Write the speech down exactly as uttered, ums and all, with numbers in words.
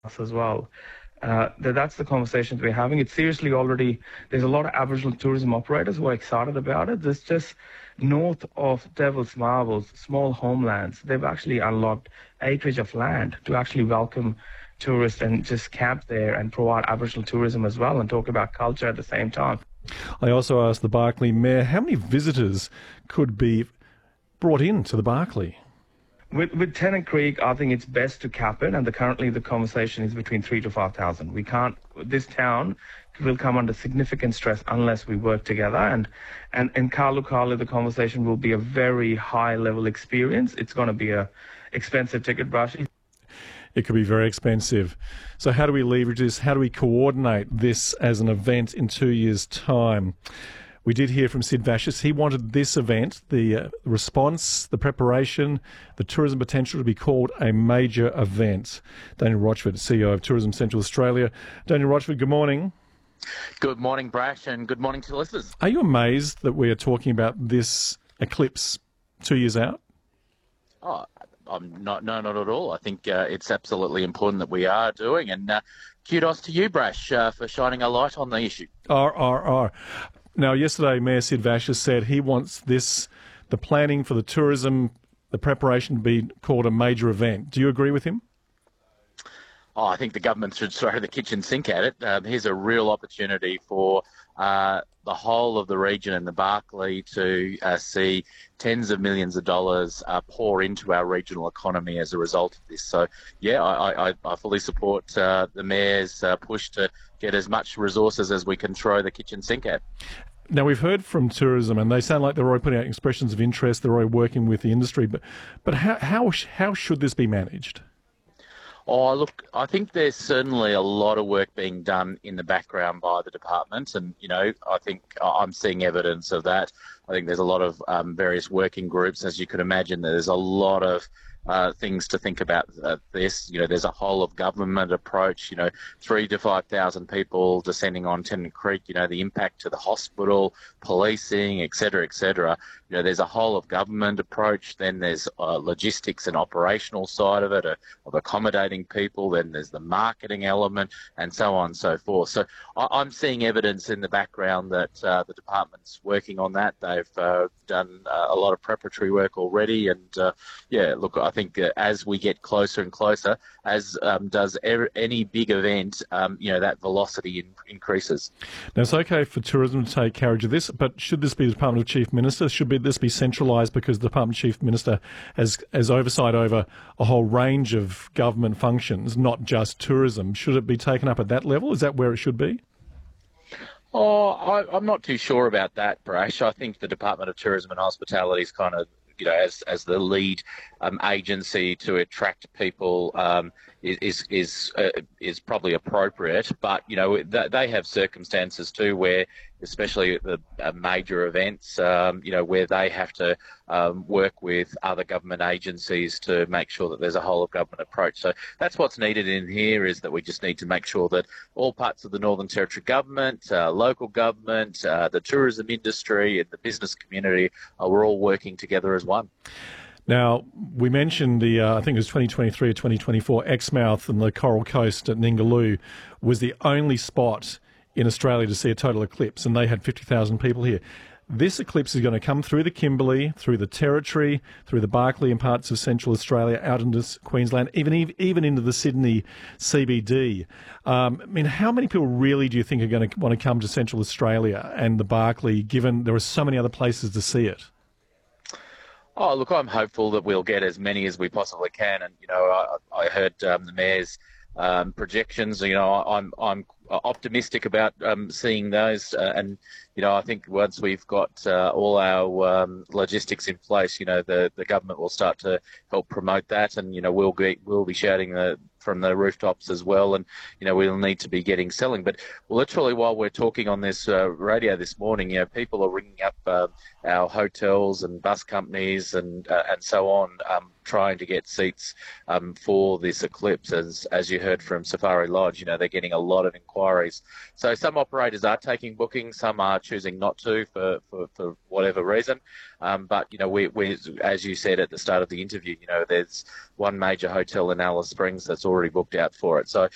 us as well. Uh, that that's the conversations we're having. It's seriously already, there's a lot of Aboriginal tourism operators who are excited about it. There's just north of Devil's Marbles, small homelands, they've actually unlocked acreage of land to actually welcome tourists and just camp there and provide Aboriginal tourism as well and talk about culture at the same time. I also asked the Barkly Mayor how many visitors could be brought in to the Barkly. With, with Tennant Creek, I think it's best to cap it, and the, currently the conversation is between three to five thousand. We can't. This town will come under significant stress unless we work together. And and in Kalu Kalu, the conversation will be a very high level experience. It's going to be a expensive ticket, brush. It could be very expensive. So how do we leverage this? How do we coordinate this as an event in two years' time? We did hear from Sid Vashis. He wanted this event, the uh, response, the preparation, the tourism potential to be called a major event. Daniel Rochford, C E O of Tourism Central Australia. Daniel Rochford, good morning. Good morning, Brash, and good morning to the listeners. Are you amazed that we are talking about this eclipse two years out? Oh, I'm not, no, not at all. I think uh, it's absolutely important that we are doing, and uh, kudos to you, Brash, uh, for shining a light on the issue. R R R. Now, yesterday, Mayor Sid Vashis said he wants this, the planning for the tourism, the preparation to be called a major event. Do you agree with him? Oh, I think the government should throw the kitchen sink at it. Um, here's a real opportunity for uh, the whole of the region and the Barkly to uh, see tens of millions of dollars uh, pour into our regional economy as a result of this. So, yeah, I, I, I fully support uh, the Mayor's uh, push to get as much resources as we can throw the kitchen sink at. Now, we've heard from tourism, and they sound like they're already putting out expressions of interest. They're already working with the industry. But, but how, how, how should this be managed? Oh, look, I think there's certainly a lot of work being done in the background by the department. And, you know, I think I'm seeing evidence of that. I think there's a lot of um, various working groups. As you could imagine, there's a lot of uh, things to think about uh, this. You know, there's a whole of government approach, you know, three to five thousand people descending on Tennant Creek, you know, the impact to the hospital, policing, et cetera, et cetera. You know, there's a whole of government approach. Then there's uh, logistics and operational side of it, uh, of accommodating people. Then there's the marketing element and so on and so forth. So I- I'm seeing evidence in the background that uh, the department's working on that. They've uh, done uh, a lot of preparatory work already. And uh, yeah, look, I think uh, as we get closer and closer, as um, does er- any big event, um, you know, that velocity in- increases. Now, it's okay for tourism to take carriage of this, but should this be the Department of Chief Minister? Should be, this be centralised because the Department of Chief Minister has, has oversight over a whole range of government functions, not just tourism? Should it be taken up at that level? Is that where it should be? Oh, I, I'm not too sure about that, Brash. I think the Department of Tourism and Hospitality is kind of, you know, as as the lead um, agency to attract people um, is is uh, is probably appropriate. But you know, th- they have circumstances too where, especially at the uh, major events, um, you know, where they have to um, work with other government agencies to make sure that there's a whole of government approach. So that's what's needed in here, is that we just need to make sure that all parts of the Northern Territory government, uh, local government, uh, the tourism industry and the business community, uh, we're all working together as one. Now, we mentioned the, uh, I think it was twenty twenty-three or twenty twenty-four, Exmouth and the Coral Coast at Ningaloo was the only spot in Australia to see a total eclipse, and they had fifty thousand people here. This eclipse is going to come through the Kimberley, through the Territory, through the Barkly and parts of Central Australia, out into Queensland, even even into the Sydney C B D. Um, I mean, how many people really do you think are going to want to come to Central Australia and the Barkly, given there are so many other places to see it? Oh, look, I'm hopeful that we'll get as many as we possibly can. And, you know, I, I heard um, the Mayor's um, projections. You know, I'm I'm optimistic about um, seeing those. Uh, and, you know, I think once we've got uh, all our um, logistics in place, you know, the, the government will start to help promote that. And, you know, we'll, be, we'll be shouting the from the rooftops as well, and you know we'll need to be getting selling. But literally, while we're talking on this uh, radio this morning, you know, people are ringing up uh, our hotels and bus companies and uh, and so on, um, trying to get seats um, for this eclipse. As as you heard from Safari Lodge, you know they're getting a lot of inquiries. So some operators are taking bookings, some are choosing not to for for, for whatever reason. Um, but you know, we, we as you said at the start of the interview, you know, there's one major hotel in Alice Springs that's already booked out for it. So